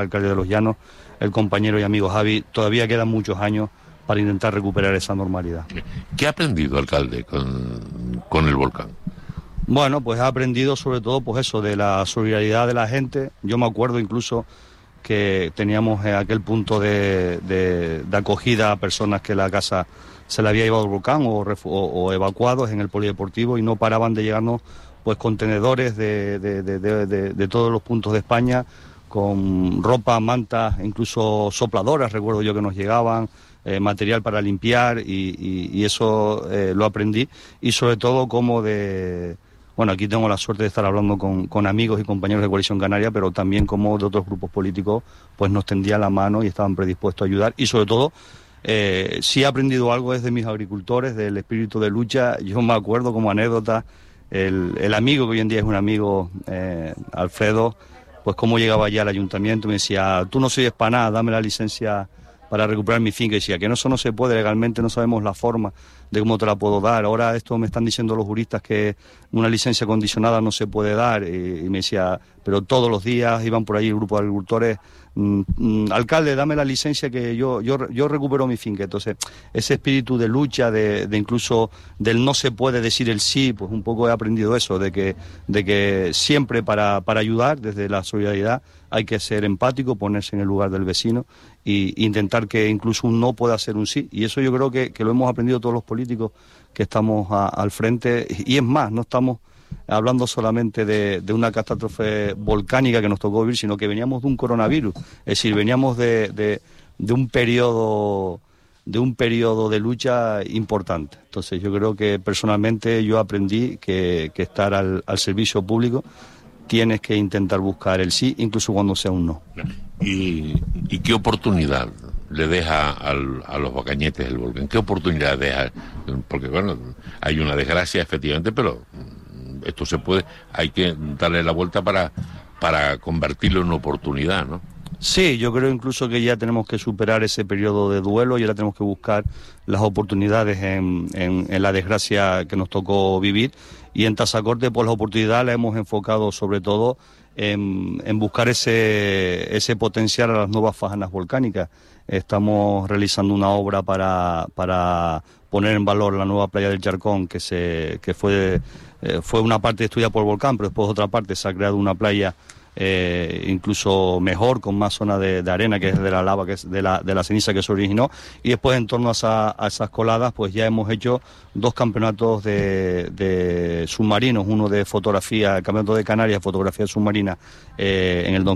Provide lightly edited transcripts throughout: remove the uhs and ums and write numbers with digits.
alcalde de Los Llanos, el compañero y amigo Javi, todavía quedan muchos años para intentar recuperar esa normalidad. ¿Qué ha aprendido, alcalde, con el volcán? Bueno, pues ha aprendido sobre todo pues eso, de la solidaridad de la gente. Yo me acuerdo incluso que teníamos aquel punto de acogida a personas que la casa se le había llevado el volcán o evacuados en el polideportivo, y no paraban de llegarnos pues contenedores de todos los puntos de España, con ropa, mantas, incluso sopladoras, recuerdo yo que nos llegaban, material para limpiar, y eso lo aprendí, y sobre todo como bueno, aquí tengo la suerte de estar hablando con amigos y compañeros de Coalición Canaria, pero también como de otros grupos políticos pues nos tendían la mano y estaban predispuestos a ayudar, y sobre todo sí he aprendido algo desde mis agricultores, del espíritu de lucha. Yo me acuerdo como anécdota, el amigo que hoy en día es un amigo, Alfredo, pues cómo llegaba allá al ayuntamiento y me decía: tú no sirves para nada, dame la licencia para recuperar mi finca. Y decía que eso no se puede legalmente, no sabemos la forma de cómo te la puedo dar. Ahora esto me están diciendo los juristas que una licencia condicionada no se puede dar, y me decía, pero todos los días iban por ahí el grupo de agricultores: alcalde, dame la licencia que yo recupero mi finca. Entonces, ese espíritu de lucha, de incluso del no se puede decir el sí, pues un poco he aprendido eso, de que siempre para ayudar desde la solidaridad hay que ser empático, ponerse en el lugar del vecino e intentar que incluso un no pueda ser un sí. Y eso yo creo que lo hemos aprendido todos los políticos que estamos al frente. Y es más, no estamos hablando solamente de una catástrofe volcánica que nos tocó vivir, sino que veníamos de un coronavirus. Es decir, veníamos de un periodo de lucha importante. Entonces yo creo que personalmente yo aprendí que estar al servicio público tienes que intentar buscar el sí, incluso cuando sea un no. ¿Y qué oportunidad le deja a los bacañetes el volcán? ¿Qué oportunidad deja? Porque bueno, hay una desgracia efectivamente, pero esto se puede, hay que darle la vuelta para convertirlo en una oportunidad, ¿no? Sí, yo creo incluso que ya tenemos que superar ese periodo de duelo y ahora tenemos que buscar las oportunidades en la desgracia que nos tocó vivir. Y en Tazacorte, pues la oportunidad la hemos enfocado sobre todo en buscar ese potencial a las nuevas fajanas volcánicas. Estamos realizando una obra para poner en valor la nueva playa del Charcón, que fue una parte estudiada por el volcán, pero después otra parte se ha creado una playa incluso mejor, con más zona de arena, que es de la lava, que es de la ceniza que se originó. Y después, en torno a esas coladas, pues ya hemos hecho 2 campeonatos de submarinos, uno de fotografía, el campeonato de Canarias de fotografía submarina en el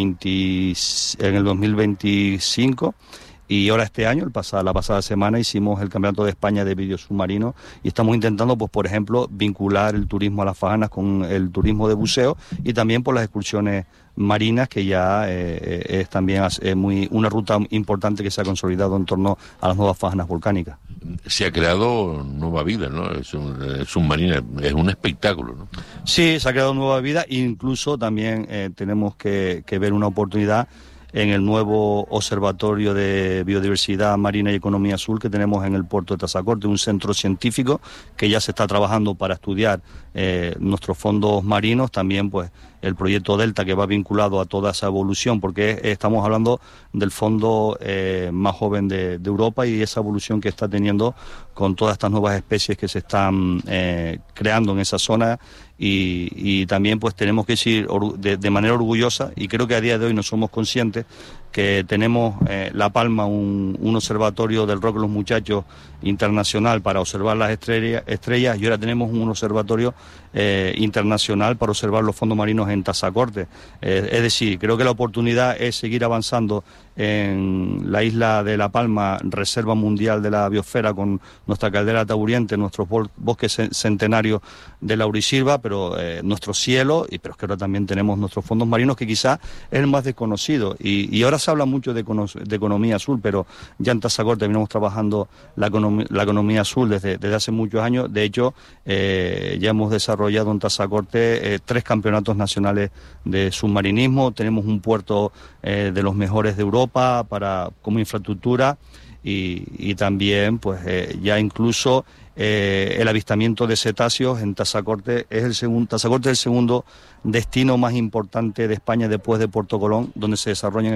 2025. Y ahora este año, la pasada semana, hicimos el Campeonato de España de Vídeo Submarino, y estamos intentando, pues por ejemplo, vincular el turismo a las fajanas con el turismo de buceo, y también por las excursiones marinas, que ya es también una ruta importante que se ha consolidado en torno a las nuevas fajanas volcánicas. Se ha creado nueva vida, ¿no? Submarina es un espectáculo, ¿no? Sí, se ha creado nueva vida, incluso también tenemos que ver una oportunidad en el nuevo Observatorio de Biodiversidad Marina y Economía Azul que tenemos en el puerto de Tazacorte, un centro científico que ya se está trabajando para estudiar nuestros fondos marinos, también pues el proyecto Delta, que va vinculado a toda esa evolución, porque estamos hablando del fondo más joven de Europa, y esa evolución que está teniendo con todas estas nuevas especies que se están creando en esa zona. Y también pues tenemos que decir de manera orgullosa, y creo que a día de hoy no somos conscientes, que tenemos La Palma un observatorio del Roque Los Muchachos internacional para observar las estrellas, y ahora tenemos un observatorio internacional para observar los fondos marinos en Tazacorte. Es decir, creo que la oportunidad es seguir avanzando en la isla de La Palma, reserva mundial de la biosfera, con nuestra caldera taburiente, nuestros bosques centenarios de laurisilva, pero nuestro cielo, pero es que ahora también tenemos nuestros fondos marinos, que quizás es el más desconocido, y ahora se habla mucho de economía azul, pero ya en Tazacorte venimos trabajando la economía azul desde hace muchos años. De hecho, ya hemos desarrollado en Tazacorte 3 campeonatos nacionales de submarinismo, tenemos un puerto de los mejores de Europa como infraestructura, y también pues ya incluso el avistamiento de cetáceos en Tazacorte Tazacorte es el segundo destino más importante de España después de Puerto Colón, donde se desarrollan